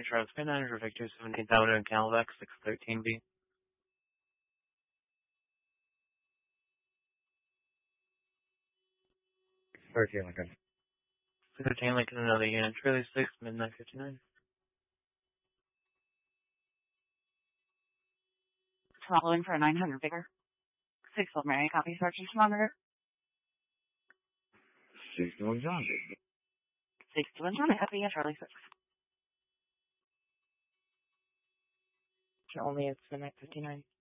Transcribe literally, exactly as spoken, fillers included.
Charles Spin Manager, Victor seventeenth Avenue in Calvex, six thirteen B. thirteen Lincoln. six thirteen Lincoln, another unit, Truly six, midnight fifty-nine. Following for a nine hundred Vigor. six Old Mary, copy, Sergeant Monitor. sixty-one John. sixty-one John, copy, Charlie six. Only it's midnight fifty-nine.